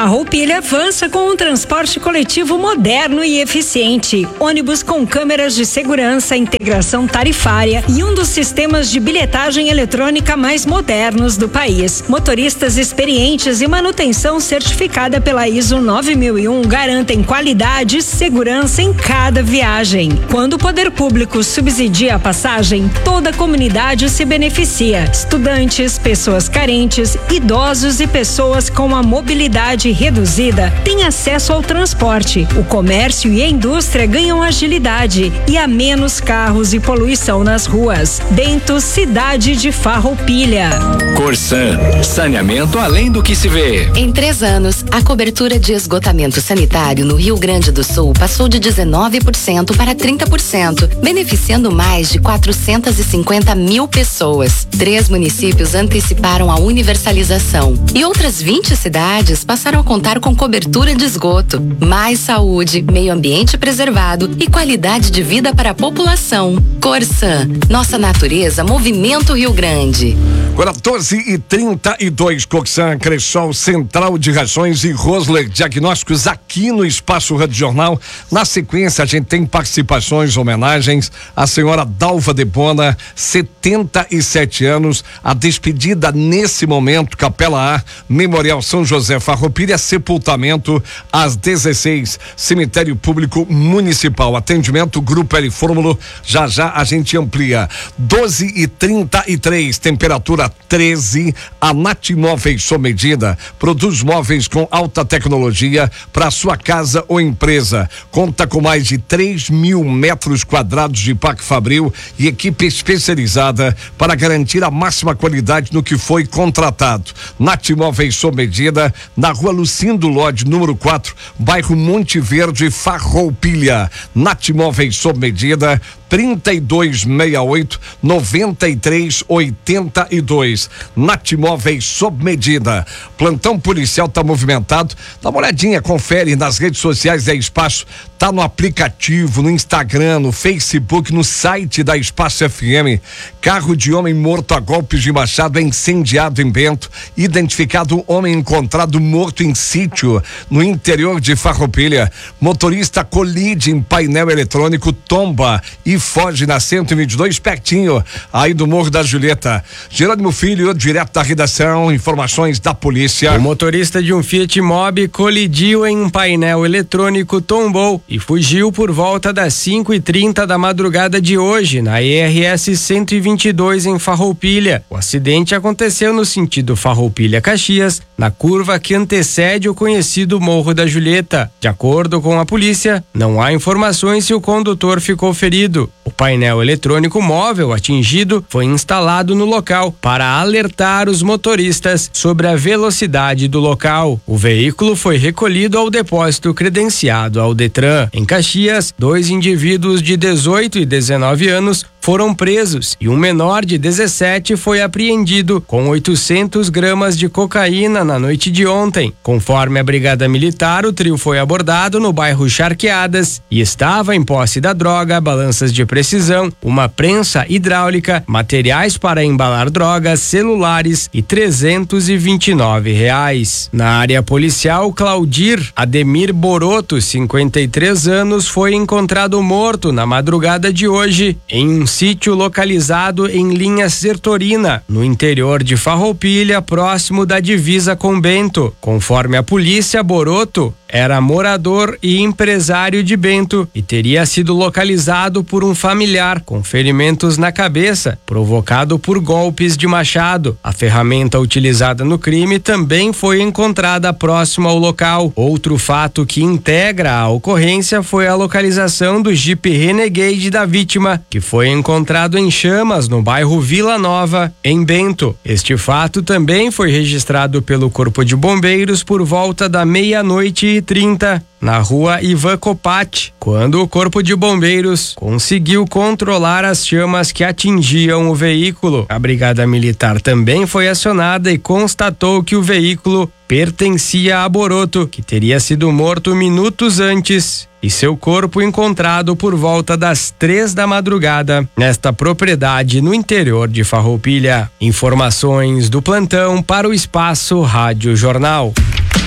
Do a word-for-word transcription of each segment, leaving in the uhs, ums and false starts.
Farroupilha avança com um transporte coletivo moderno e eficiente. Ônibus com câmeras de segurança, integração tarifária e um dos sistemas de bilhetagem eletrônica mais modernos do país. Motoristas experientes e manutenção certificada pela I S O nove mil e um garantem qualidade e segurança em cada viagem. Quando o poder público subsidia a passagem, toda a comunidade se beneficia. Estudantes, pessoas carentes, idosos e pessoas com a mobilidade reduzida têm acesso ao transporte. O comércio e a indústria ganham agilidade e há menos carros e poluição nas ruas. Bento, cidade de Farroupilha. Corsan, saneamento além do que se vê. Em três anos, a cobertura de esgotamento sanitário no Rio Grande do Sul passou de dezenove por cento para trinta por cento, beneficiando mais de quatrocentas e cinquenta mil pessoas. Três municípios anteciparam a universalização e outras vinte cidades passaram a contar com cobertura de esgoto. Mais saúde, meio ambiente preservado e qualidade de vida para a população. Corsan, nossa natureza, movimento Rio Grande. quatorze e trinta e dois, Corsan, Cressol, Central de Rações e Rosler Diagnósticos aqui no Espaço Rádio Jornal. Na sequência, a gente tem participações, homenagens à senhora Dalva de Bona, setenta e sete anos, a despedida nesse momento, Capela A, Memorial São José Farroupilha, sepultamento às dezesseis, Cemitério Público Municipal, atendimento Grupo L Fórmulo, já já a gente amplia. doze e trinta e três, temperatura treze, a Nati Móveis sob medida, produz móveis com alta tecnologia para sua casa ou empresa, conta com mais de três mil metros quadrados de parque fabril e equipe especializada para garantir a máxima qualidade no que foi contratado. Nati Móveis sob medida, na rua Lucindo Lodi, número quatro, bairro Monte Verde, Farroupilha. Nati Móveis sob medida, trinta e dois sessenta e oito, noventa e três oitenta e dois. Nati Móveis sob medida. Plantão policial tá movimentado. Dá uma olhadinha, confere nas redes sociais da Espaço. Tá no aplicativo, no Instagram, no Facebook, no site da Espaço F M. Carro de homem morto a golpes de machado é incendiado em Bento. Identificado um homem encontrado morto em sítio no interior de Farroupilha. Motorista colide em painel eletrônico, tomba e foge na cento e vinte e dois, pertinho aí do Morro da Julieta. Jerônimo Filho, direto da redação, informações da polícia. O motorista de um Fiat Mobi colidiu em um painel eletrônico, tombou e fugiu por volta das cinco e trinta da madrugada de hoje, na E R S cento e vinte e dois em Farroupilha. O acidente aconteceu no sentido Farroupilha-Caxias, na curva que antecede o conhecido Morro da Julieta. De acordo com a polícia, não há informações se o condutor ficou ferido. O painel eletrônico móvel atingido foi instalado no local para alertar os motoristas sobre a velocidade do local. O veículo foi recolhido ao depósito credenciado ao Detran. Em Caxias, dois indivíduos de dezoito e dezenove anos foram presos e um menor de dezessete foi apreendido com oitocentos gramas de cocaína na noite de ontem. Conforme a Brigada Militar, o trio foi abordado no bairro Charqueadas e estava em posse da droga, balanças de precisão, uma prensa hidráulica, materiais para embalar drogas, celulares e trezentos e vinte e nove reais. Na área policial, Claudir Ademir Boroto, cinquenta e três anos, foi encontrado morto na madrugada de hoje em um sítio localizado em linha Sertorina, no interior de Farroupilha, próximo da divisa com Bento. Conforme a polícia, Boroto era morador e empresário de Bento e teria sido localizado por um familiar com ferimentos na cabeça, provocado por golpes de machado. A ferramenta utilizada no crime também foi encontrada próximo ao local. Outro fato que integra a ocorrência foi a localização do Jeep Renegade da vítima, que foi encontrado em chamas no bairro Vila Nova, em Bento. Este fato também foi registrado pelo Corpo de Bombeiros por volta da meia-noite e trinta, na rua Ivan Copati, quando o Corpo de Bombeiros conseguiu controlar as chamas que atingiam o veículo. A Brigada Militar também foi acionada e constatou que o veículo pertencia a Boroto, que teria sido morto minutos antes, e seu corpo encontrado por volta das três da madrugada nesta propriedade no interior de Farroupilha. Informações do plantão para o Espaço Rádio Jornal.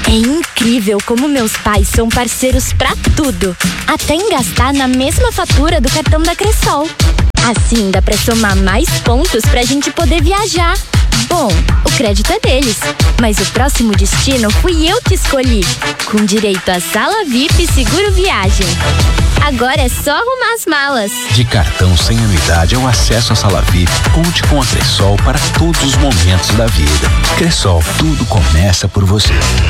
É incrível como meus pais são parceiros pra tudo, até em gastar na mesma fatura do cartão da Cressol. Assim dá pra somar mais pontos pra gente poder viajar. Bom, o crédito é deles, mas o próximo destino fui eu que escolhi, com direito a sala V I P e seguro viagem. Agora é só arrumar as malas. De cartão sem anuidade ao acesso à sala V I P, conte com a Cressol para todos os momentos da vida. Cressol, tudo começa por você.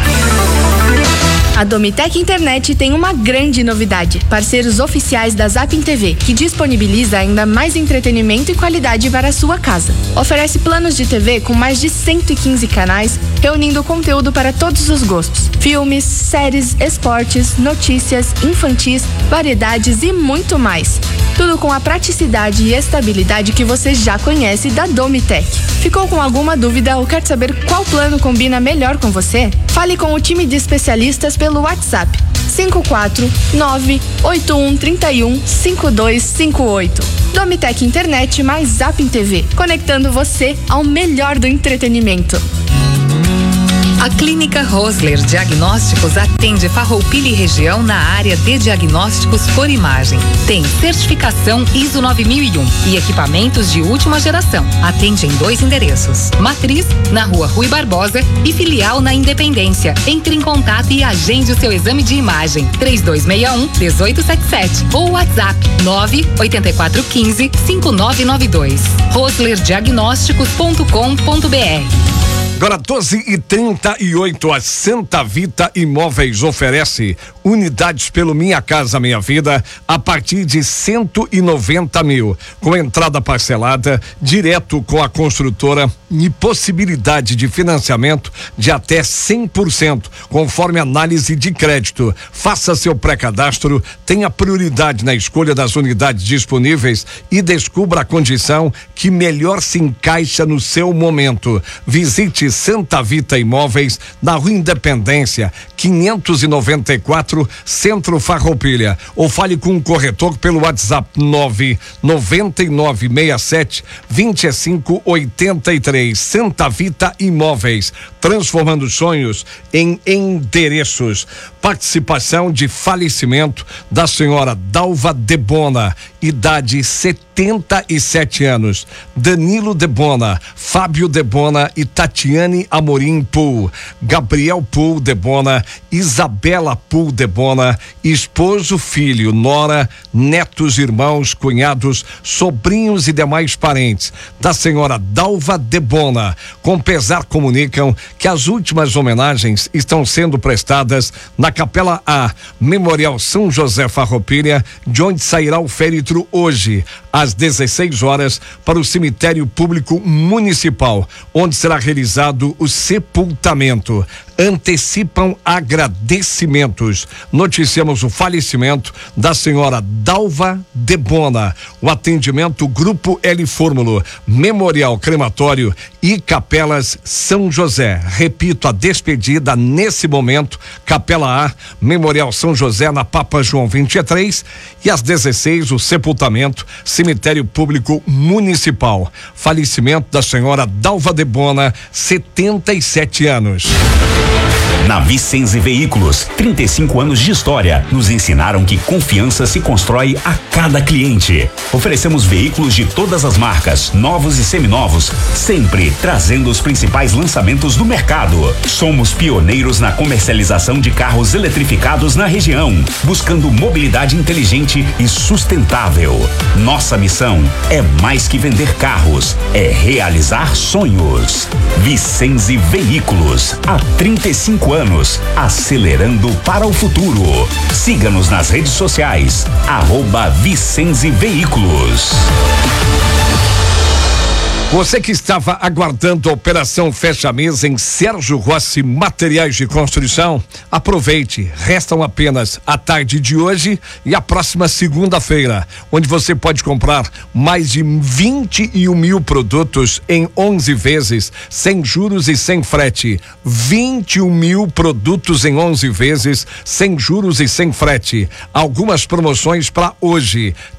A Domitec Internet tem uma grande novidade. Parceiros oficiais da Zapin T V, que disponibiliza ainda mais entretenimento e qualidade para a sua casa. Oferece planos de T V com mais de cento e quinze canais, reunindo conteúdo para todos os gostos. Filmes, séries, esportes, notícias, infantis, variedades e muito mais. Tudo com a praticidade e estabilidade que você já conhece da Domitec. Ficou com alguma dúvida ou quer saber qual plano combina melhor com você? Fale com o time de especialistas pelo WhatsApp cinco quatro nove oito um três um cinco dois cinco oito. Domitec Internet mais Zapin T V, conectando você ao melhor do entretenimento. A Clínica Rosler Diagnósticos atende Farroupilha e região na área de diagnósticos por imagem. Tem certificação I S O nove mil e um e equipamentos de última geração. Atende em dois endereços: Matriz, na Rua Rui Barbosa, e filial na Independência. Entre em contato e agende o seu exame de imagem. três dois seis um, um oito sete sete ou WhatsApp nove oito quatro um cinco, cinco nove nove dois. rosler diagnósticos ponto com ponto b r. Agora doze e trinta e oito, a Santa Vita Imóveis oferece unidades pelo Minha Casa Minha Vida a partir de cento e noventa mil, com entrada parcelada, direto com a construtora e possibilidade de financiamento de até cem por cento, conforme análise de crédito. Faça seu pré-cadastro, tenha prioridade na escolha das unidades disponíveis e descubra a condição que melhor se encaixa no seu momento. Visite Santa Vita Imóveis, na Rua Independência, quinhentos e noventa e quatro, Centro Farroupilha, ou fale com o corretor pelo WhatsApp nove nove nove seis sete dois cinco oito três. Santa Vita Imóveis, transformando sonhos em endereços. Participação de falecimento da senhora Dalva Debona, idade setenta e sete anos. Danilo Debona, Fábio Debona e Tatiane Amorim Pool. Gabriel Pool Debona, Isabela Pool Debona, esposo, filho, nora, netos, irmãos, cunhados, sobrinhos e demais parentes da senhora Dalva Debona. Com pesar comunicam que as últimas homenagens estão sendo prestadas na Capela A, Memorial São José Farroupilha, de onde sairá o féretro hoje, às dezesseis horas, para o cemitério público municipal, onde será realizado o sepultamento. Antecipam agradecimentos. Noticiamos o falecimento da senhora Dalva Debona. O atendimento Grupo L Fórmulo, Memorial Crematório e Capelas São José. Repito, a despedida nesse momento, Capela A, Memorial São José, na Papa João vinte e três, e às dezesseis o sepultamento, cemitério público municipal. Falecimento da senhora Dalva Debona, setenta e sete anos. Na Vicenze Veículos, trinta e cinco anos de história nos ensinaram que confiança se constrói a cada cliente. Oferecemos veículos de todas as marcas, novos e seminovos, sempre trazendo os principais lançamentos do mercado. Somos pioneiros na comercialização de carros eletrificados na região, buscando mobilidade inteligente e sustentável. Nossa missão é mais que vender carros, é realizar sonhos. Vicenze Veículos, há trinta e cinco anos, acelerando para o futuro. Siga-nos nas redes sociais, arroba Vicenze Veículos. Você que estava aguardando a operação Fecha Mesa em Sérgio Rossi Materiais de Construção, aproveite. Restam apenas a tarde de hoje e a próxima segunda-feira, onde você pode comprar mais de vinte e um mil produtos em onze vezes, sem juros e sem frete. vinte e um mil produtos em onze vezes, sem juros e sem frete. Algumas promoções para hoje.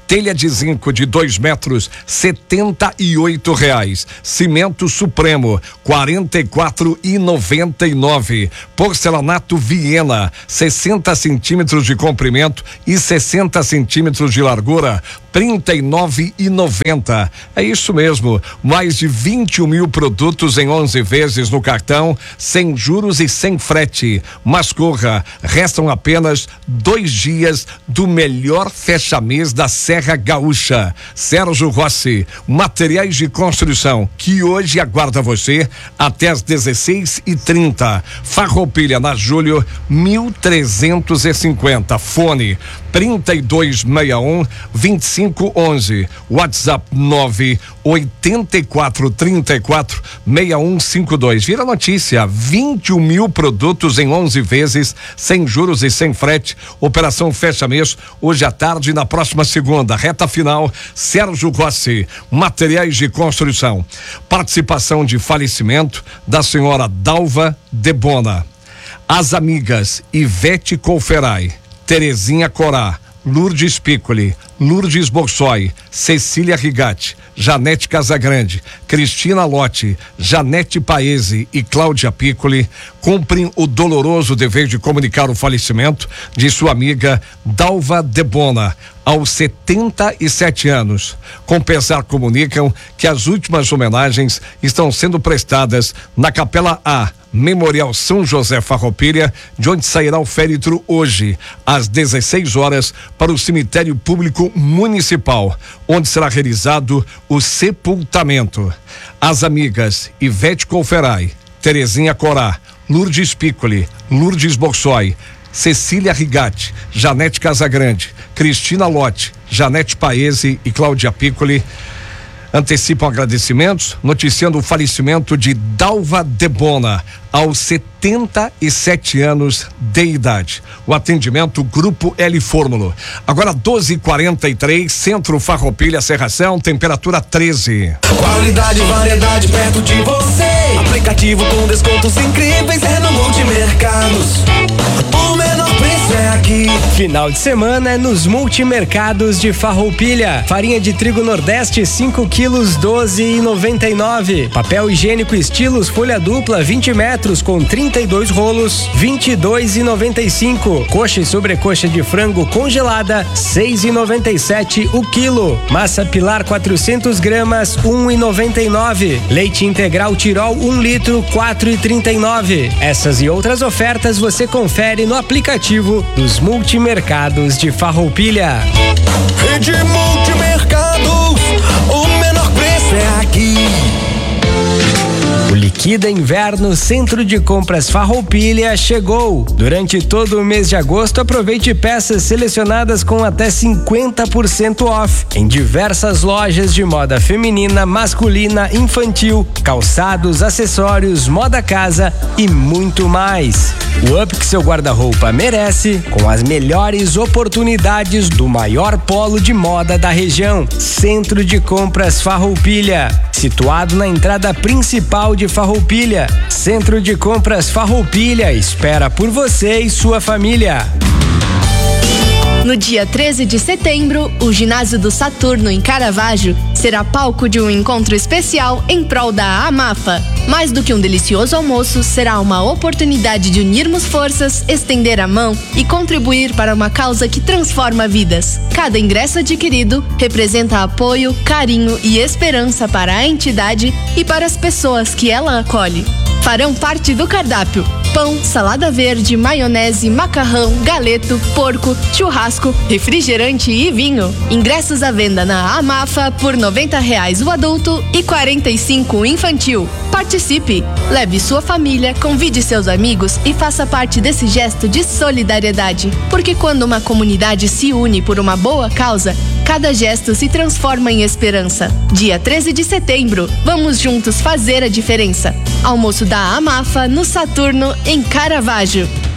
Telha de zinco de dois metros, setenta e oito reais. Cimento Supremo, quarenta e quatro e noventa e nove. Porcelanato Viena, sessenta centímetros de comprimento e sessenta centímetros de largura, trinta e nove e noventa. É isso mesmo, mais de vinte e um mil produtos em onze vezes no cartão, sem juros e sem frete. Mas corra, restam apenas dois dias do melhor fecha-mês da Serra Gaúcha. Sérgio Rossi, materiais de construção, que hoje aguarda você até às dezesseis e trinta. Farroupilha na Júlio, mil trezentos e cinquenta. Fone trinta e dois sessenta e um, vinte e cinco onze. WhatsApp nove oitenta e quatro trinta e quatro sessenta e um cinquenta e dois. Vira notícia, vinte e um mil produtos em onze vezes, sem juros e sem frete. Operação fecha mês hoje à tarde e na próxima segunda. Reta final, Sérgio Rossi, materiais de construção. Participação de falecimento da senhora Dalva Debona. As amigas Ivete Colferai, Terezinha Corá, Lourdes Piccoli, Lourdes Borsoi, Cecília Rigatti, Janete Casagrande, Cristina Lotti, Janete Paese e Cláudia Piccoli cumprem o doloroso dever de comunicar o falecimento de sua amiga Dalva Debona, aos setenta e sete anos. Com pesar comunicam que as últimas homenagens estão sendo prestadas na Capela A, Memorial São José Farroupilha, de onde sairá o féretro hoje, às dezesseis horas, para o cemitério público municipal, onde será realizado o sepultamento. As amigas Ivete Colferai, Terezinha Corá, Lourdes Piccoli, Lourdes Borsoi, Cecília Rigatti, Janete Casagrande, Cristina Lotti, Janete Paese e Cláudia Piccoli antecipam agradecimentos, noticiando o falecimento de Dalva Debona, aos setenta e sete anos de idade. O atendimento Grupo L Fórmulo. Agora doze e quarenta e três, Centro Farroupilha, Serração, temperatura treze. Qualidade e variedade perto de você. Aplicativo com descontos incríveis é no Multimercados. O menor preço é aqui. Final de semana é nos Multimercados de Farroupilha. Farinha de trigo Nordeste cinco quilos, doze e noventa e nove. Papel higiênico Estilos folha dupla vinte metros com trinta e dois rolos, vinte e dois e noventa e cinco. Coxa e sobrecoxa de frango congelada, seis e noventa e sete o quilo. Massa Pilar quatrocentos gramas, um e noventa e nove. Leite integral Tirol um litro, quatro e trinta e nove. Essas e outras ofertas você confere no aplicativo dos Multimercados de Farroupilha. Rede Multimercados, o menor preço é aqui. O Liquida Inverno Centro de Compras Farroupilha chegou. Durante todo o mês de agosto, aproveite peças selecionadas com até cinquenta por cento off em diversas lojas de moda feminina, masculina, infantil, calçados, acessórios, moda casa e muito mais. O up que seu guarda-roupa merece, com as melhores oportunidades do maior polo de moda da região. Centro de Compras Farroupilha, situado na entrada principal de Farroupilha. Centro de Compras Farroupilha espera por você e sua família. No dia treze de setembro, o Ginásio do Saturno, em Caravaggio, será palco de um encontro especial em prol da AMAFA. Mais do que um delicioso almoço, será uma oportunidade de unirmos forças, estender a mão e contribuir para uma causa que transforma vidas. Cada ingresso adquirido representa apoio, carinho e esperança para a entidade e para as pessoas que ela acolhe. Farão parte do cardápio pão, salada verde, maionese, macarrão, galeto, porco, churrasco, refrigerante e vinho. Ingressos à venda na AMAFA por noventa reais o adulto e quarenta e cinco o infantil. Participe, leve sua família, convide seus amigos e faça parte desse gesto de solidariedade. Porque quando uma comunidade se une por uma boa causa, cada gesto se transforma em esperança. Dia treze de setembro, vamos juntos fazer a diferença. Almoço da AMAFA no Saturno, em Caravaggio.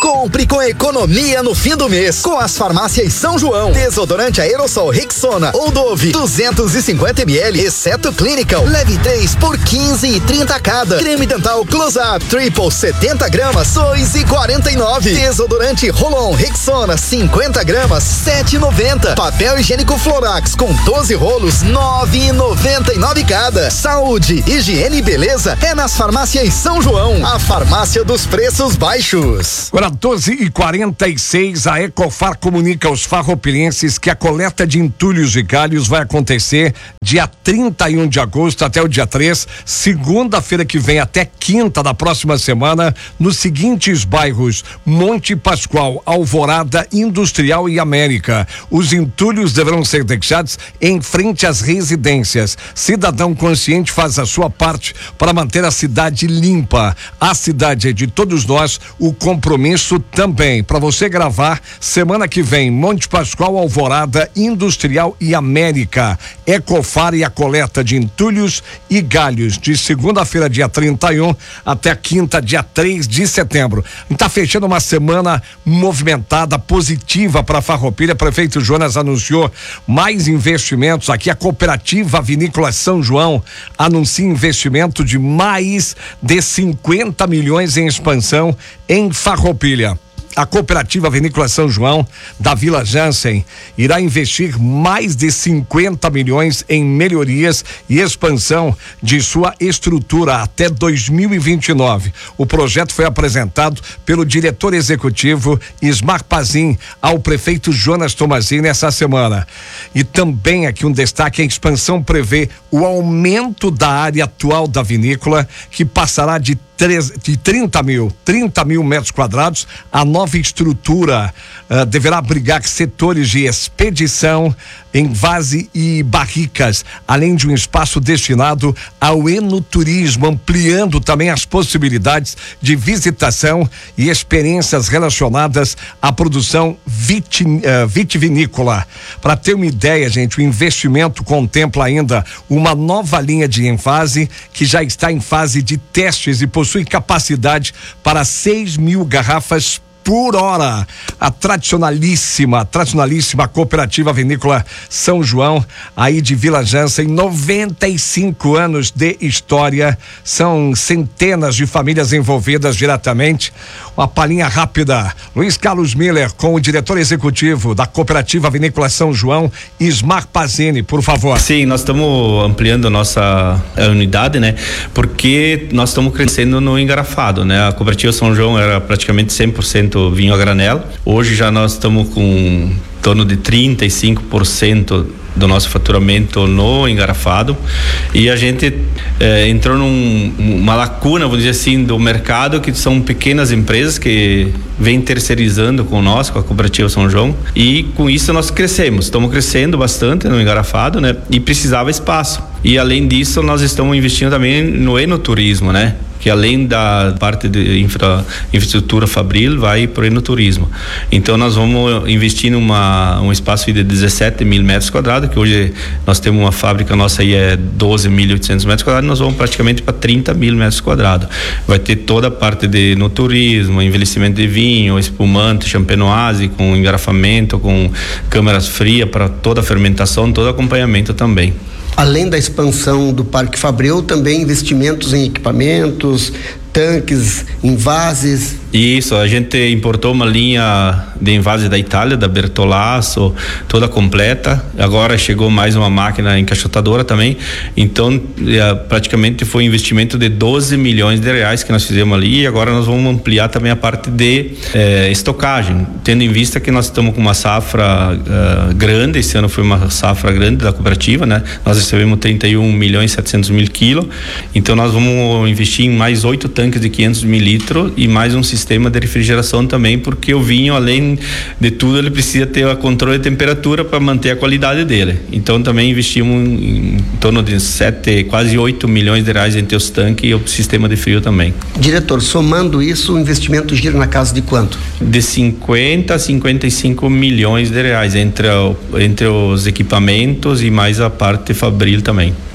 Compre com economia no fim do mês com as farmácias São João. Desodorante aerossol Rexona ou Dove duzentos e cinquenta mililitros, exceto Clinical. Leve três por quinze e trinta cada. Creme dental Close Up Triple setenta gramas, dois e quarenta e nove. Desodorante Rolon Rexona cinquenta gramas, sete e noventa. Papel higiênico Florax com doze rolos, nove e noventa e nove cada. Saúde, higiene e beleza é nas farmácias São João, a farmácia dos preços baixos. Agora doze e quarenta e seis, a Ecofar comunica aos farroupilhenses que a coleta de entulhos e galhos vai acontecer dia trinta e um de agosto até o dia três, segunda-feira que vem até quinta da próxima semana, nos seguintes bairros: Monte Pascoal, Alvorada, Industrial e América. Os entulhos deverão ser deixados em frente às residências. Cidadão consciente faz a sua parte para manter a cidade limpa. A cidade é de todos nós, o compromisso também. Para você gravar, semana que vem, Monte Pascoal, Alvorada, Industrial e América. Ecofar e a coleta de entulhos e galhos de segunda-feira, dia trinta e um, até quinta, dia três de setembro. Está fechando uma semana movimentada, positiva para a Farroupilha. Prefeito Jonas anunciou mais investimentos aqui. A Cooperativa Vinícola São João anuncia investimento de mais de cinquenta milhões em expansão em Farroupilha. A Cooperativa Vinícola São João, da Vila Jansen, irá investir mais de cinquenta milhões em melhorias e expansão de sua estrutura até dois mil e vinte e nove. O projeto foi apresentado pelo diretor executivo Ismar Pazin ao prefeito Jonas Tomazini essa semana. E também aqui um destaque: a expansão prevê o aumento da área atual da vinícola, que passará de de trinta mil metros quadrados. A nova estrutura uh, deverá abrigar setores de expedição, envase e barricas, além de um espaço destinado ao enoturismo, ampliando também as possibilidades de visitação e experiências relacionadas à produção viti, uh, vitivinícola. Para ter uma ideia, gente, o investimento contempla ainda uma nova linha de envase que já está em fase de testes e possui capacidade para seis mil garrafas por hora. A tradicionalíssima, tradicionalíssima Cooperativa Vinícola São João, aí de Vila Jansen, noventa e cinco anos de história, são centenas de famílias envolvidas diretamente. Uma palhinha rápida: Luiz Carlos Miller com o diretor executivo da Cooperativa Vinícola São João, Ismar Pazini, por favor. Sim, nós estamos ampliando a nossa a unidade, né? Porque nós estamos crescendo no engarrafado, né? A Cooperativa São João era praticamente cem por cento vinho a granel. Hoje já nós estamos com em torno de trinta e cinco por cento do nosso faturamento no engarrafado, e a gente eh, entrou numa lacuna, vamos dizer assim, do mercado, que são pequenas empresas que vêm terceirizando com nós, com a Cooperativa São João, e com isso nós crescemos, estamos crescendo bastante no engarrafado, né? E precisava espaço. E além disso, nós estamos investindo também no enoturismo, né? Que além da parte de infra, infraestrutura fabril, vai para o enoturismo. Então nós vamos investir numa um espaço de dezessete mil metros quadrados, que hoje nós temos uma fábrica nossa aí é doze mil e oitocentos metros quadrados, nós vamos praticamente para trinta mil metros quadrados. Vai ter toda a parte de enoturismo, envelhecimento de vinho, espumante, champenoise, com engarrafamento, com câmaras frias para toda a fermentação, todo acompanhamento também. Além da expansão do Parque Fabril, também investimentos em equipamentos, tanques, envases. Isso, a gente importou uma linha de envase da Itália, da Bertolasso, toda completa. Agora chegou mais uma máquina encaixotadora também. Então, é, praticamente foi um investimento de doze milhões de reais que nós fizemos ali, e agora nós vamos ampliar também a parte de é, estocagem, tendo em vista que nós estamos com uma safra uh, grande. Esse ano foi uma safra grande da cooperativa, né? Nós recebemos trinta e um milhões e setecentos mil quilos. Então, nós vamos investir em mais oito tanques de quinhentos mil litros e mais um sistema de refrigeração também, porque o vinho, além de tudo, ele precisa ter o controle de temperatura para manter a qualidade dele. Então também investimos em, em torno de sete, quase oito milhões de reais entre os tanques e o sistema de frio também. Diretor, somando isso, o investimento gira na casa de quanto? De cinquenta a cinquenta e cinco milhões de reais entre, entre os equipamentos e mais a parte fabril também.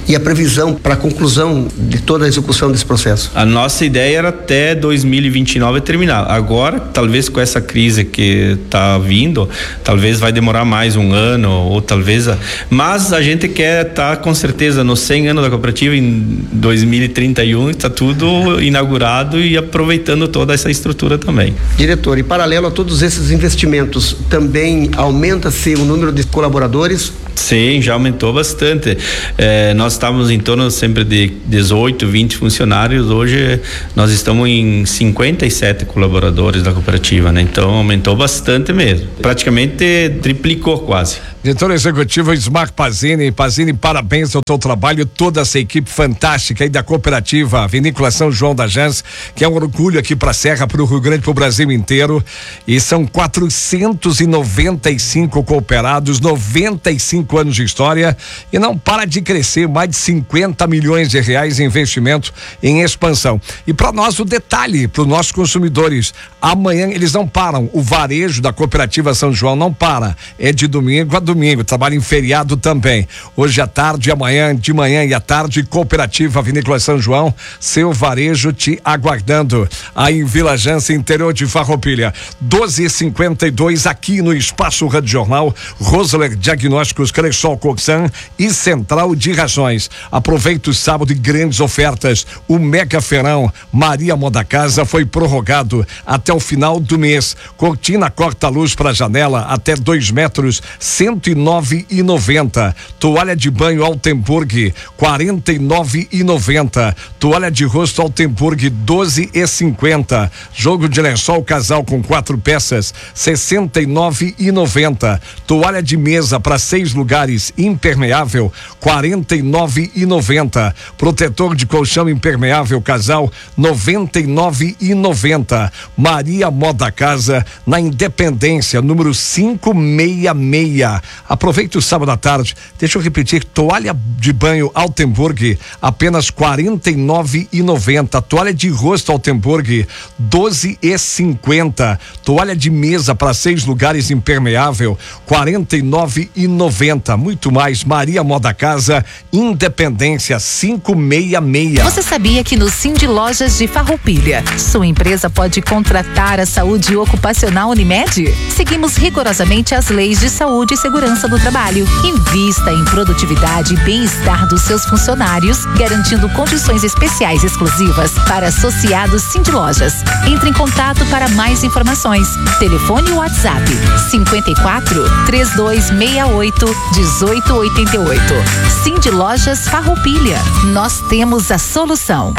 E a previsão para a conclusão de toda a execução desse processo? A nossa ideia era até dois mil e vinte e nove terminar. Agora, talvez com essa crise que está vindo, talvez vai demorar mais um ano, ou talvez. Mas a gente quer estar tá, com certeza nos cem anos da cooperativa, em dois mil e trinta e um, está tudo inaugurado e aproveitando toda essa estrutura também. Diretor, e paralelo a todos esses investimentos, também aumenta-se o número de colaboradores? Sim, já aumentou bastante. É, nós estávamos em torno sempre de dezoito, vinte funcionários. Hoje nós estamos em cinquenta e sete colaboradores da cooperativa, né? Então aumentou bastante mesmo. Praticamente triplicou quase. Diretor executivo Ismar Pazini. Pazini, parabéns ao teu trabalho, toda essa equipe fantástica aí da cooperativa Vinícola São João da Jans, que é um orgulho aqui para a Serra, para o Rio Grande, para o Brasil inteiro. E são quatrocentos e noventa e cinco cooperados, noventa e cinco anos de história, e não para de crescer, mais de cinquenta milhões de reais em investimento em expansão. E para nós o detalhe, para os nossos consumidores, amanhã eles não param, o varejo da cooperativa São João não para, é de domingo a domingo, trabalho em feriado também. Hoje à tarde, amanhã, de manhã e à tarde, cooperativa Vinícola São João, seu varejo te aguardando aí em Vila Jans, interior de Farroupilha. doze e cinquenta e dois aqui no Espaço Rádio Jornal, Rosler Diagnósticos, Cressol Coxan e Central de Rações. Aproveita o sábado e grandes ofertas. O Mega Feirão Maria Moda Casa foi prorrogado até o final do mês. Cortina corta-luz para janela até dois metros, cento e nove e noventa. Toalha de banho Altenburg, quarenta e nove e noventa. Toalha de rosto Altenburg, doze e cinquenta. Jogo de lençol casal com quatro peças, sessenta e nove e noventa. Toalha de mesa para seis lugares impermeável, quarenta e nove e noventa. Protetor de colchão impermeável casal, noventa e nove e noventa. Maria Moda Casa, na Independência, número quinhentos e sessenta e seis. Aproveite o sábado à tarde. Deixa eu repetir, toalha de banho Altenburg, apenas quarenta e nove e noventa. Toalha de rosto Altenburg, doze e cinquenta. Toalha de mesa para seis lugares impermeável, quarenta e nove e noventa. Muito mais, Maria Moda Casa, Independência quinhentos e sessenta e seis. Você sabia que no Cindy Lojas de Farroupilha, sua empresa pode contratar a saúde ocupacional Unimed? Seguimos rigorosamente as leis de saúde e segurança do trabalho. Invista em produtividade e bem-estar dos seus funcionários, garantindo condições especiais exclusivas para associados Cindy Lojas. Entre em contato para mais informações. Telefone e WhatsApp cinquenta e quatro, trinta e dois sessenta e oito, dezoito oitenta e oito. Cindy Lojas Farroupilha. Nós temos a solução.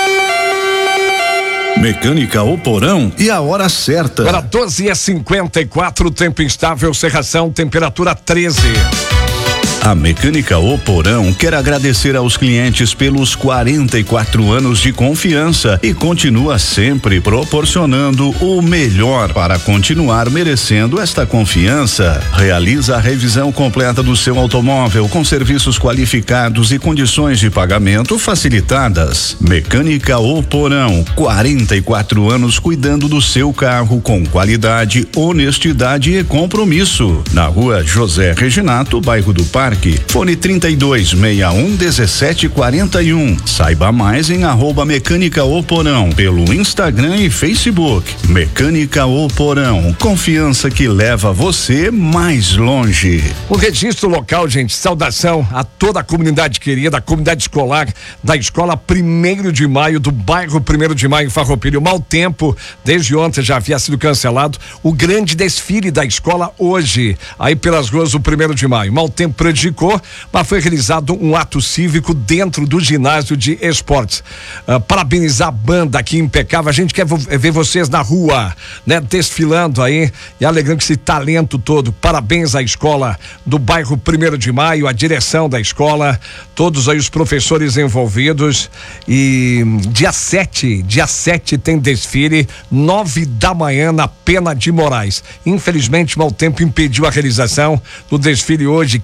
Mecânica O Porão e a hora certa. Agora doze e cinquenta e quatro, tempo instável, cerração, temperatura treze. A Mecânica O Porão quer agradecer aos clientes pelos quarenta e quatro anos de confiança e continua sempre proporcionando o melhor para continuar merecendo esta confiança. Realiza a revisão completa do seu automóvel com serviços qualificados e condições de pagamento facilitadas. Mecânica O Porão, quarenta e quatro anos cuidando do seu carro com qualidade, honestidade e compromisso. Na rua José Reginato, bairro do Parque. Fone trinta e dois, sessenta e um, dezessete quarenta e um. Saiba mais em arroba Mecânica O Porão pelo Instagram e Facebook. Mecânica O Porão, confiança que leva você mais longe. O registro local, gente, saudação a toda a comunidade querida, a comunidade escolar da escola primeiro de maio, do bairro primeiro de maio em Farroupilha. O mau tempo, desde ontem já havia sido cancelado. O grande desfile da escola hoje, aí pelas ruas do primeiro de maio. Mau tempo prejudicou, mas foi realizado um ato cívico dentro do ginásio de esportes. Uh, parabenizar a banda aqui impecável. A gente quer ver vocês na rua, né? Desfilando aí e alegrando esse talento todo. Parabéns à escola do bairro primeiro de maio, a direção da escola, todos aí os professores envolvidos. E dia sete, dia sete tem desfile, nove da manhã na Pena de Moraes. Infelizmente, mau tempo impediu a realização do desfile hoje, que abria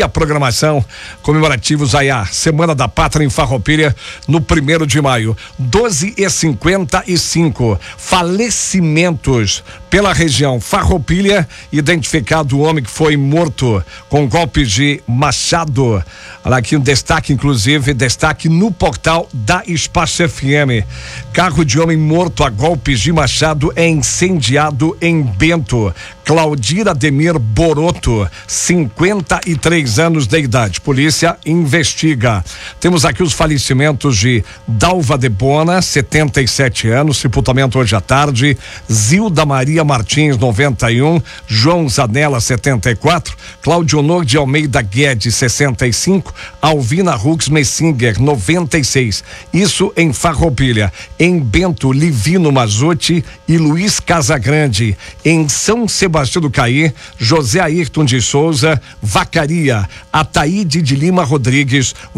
e a programação comemorativos aí a Semana da Pátria em Farroupilha no primeiro de maio. doze e cinquenta e cinco. Falecimentos pela região Farroupilha, identificado o homem que foi morto com golpes de machado. Olha aqui um destaque, inclusive, destaque no portal da Espaço F M. Carro de homem morto a golpes de machado é incendiado em Bento. Claudira Ademir Boroto, cinquenta e três anos de idade. Polícia investiga. Temos aqui os falecimentos de Dalva de Bona, setenta e sete anos, sepultamento hoje à tarde. Zilda Maria Martins, noventa e um. João Zanella, setenta e quatro. Claudio Honor de Almeida Guedes, sessenta e cinco. Alvina Rux Messinger, noventa e seis. Isso em Farroupilha. Em Bento, Livino Mazotti e Luiz Casagrande. Em São Sebastião do Caí, José Ayrton de Souza, Vacaria, Ataíde de Lima Rodrigues,